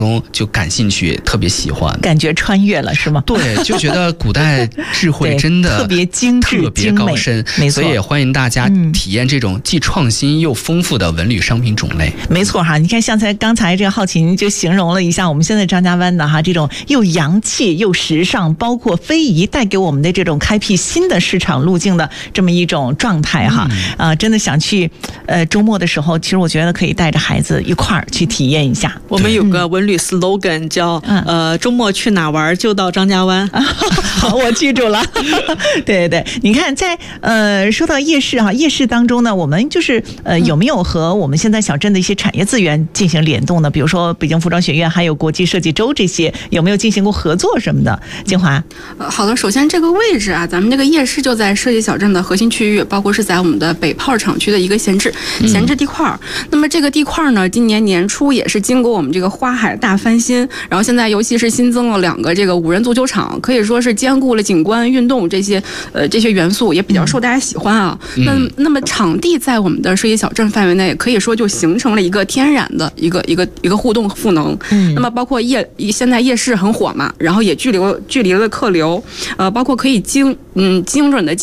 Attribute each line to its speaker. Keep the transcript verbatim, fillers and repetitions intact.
Speaker 1: 就感兴趣，特别喜欢，
Speaker 2: 感觉穿越了是吗？
Speaker 1: 对，就觉得古代智慧真的
Speaker 2: 特别精致、
Speaker 1: 特别高深，
Speaker 2: 没错。
Speaker 1: 所以也欢迎大家体验这种既创新又丰富的文旅商品种类。
Speaker 2: 嗯、没错哈，你看，像才刚才这个浩琴就形容了一下我们现在张家湾的哈这种又洋气又时尚，包括非遗带给我们的这种开辟新的市场路径的这么一种状态哈。啊、嗯呃，真的想去呃周末的时候，其实我觉得可以带着孩子一块儿去体验一下。
Speaker 3: 我们有个文旅 slogan 叫、嗯、呃周末去哪玩就到张家湾。
Speaker 2: 好，我记住了。对对对，你看在呃说到夜市哈，夜市当中呢，我们就是呃有没有和我们现在小镇的一些产业资源进行联动呢？比如说北京服装学院还有国际设计周这些，有没有进行过合作什么的？金华。
Speaker 4: 呃，好的，首先这个位置啊，咱们这个夜市就在设计小镇的核心区域，包括是在我们的北炮厂区的一个闲置闲置地块、嗯。那么这个地块呢，今年年初也是经过我们这个花海大翻新，然后现在尤其是新增了两个这个五人足球场，可以说是兼顾了景观、运动这些呃这些元素，也比较受大家喜欢啊。嗯、那那么场地在我们的设计小镇范围内，可以说就形成了一个天然的一个一个一个互动赋能。嗯，那么包括夜现在夜市很火嘛，然后也距离距离了客流，呃，包括可以精嗯精准的。